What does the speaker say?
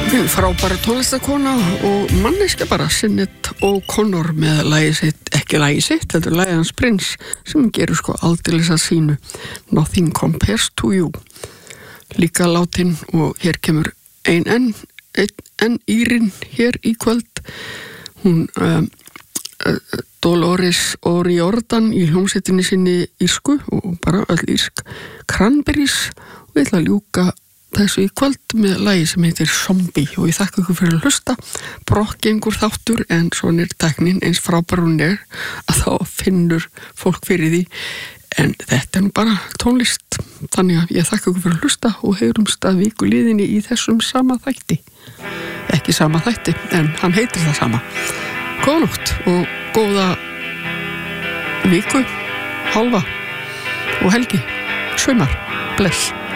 Frábæra tónlistakona og manneskja bara Sinead O'Connor með lagið sitt, ekki lagið sitt, þetta lagið hans Prins sem gerur aldeilis að sínu Nothing Compares to You. Líka látin og hér kemur ein Írin hér í kvöld. Hún Dolores O'Riordan í hljómsveitinni sinni írsku og bara öll írsk Cranberries og við ætla að ljúka þessu í kvöld með lagi sem heitir Zombie og ég þakka ykkur fyrir að hlusta. Brokkgengur þáttur en svona tæknin eins frábær hún að þá finnur fólk fyrir því en þetta nú bara tónlist. Þannig að ég þakka ykkur fyrir að hlusta og heyrumst að viku liðinni í þessum sama þætti. Ekki sama þætti en hann heitir það sama. Góða nótt og góða viku, hálfa og helgi, sumar, bless.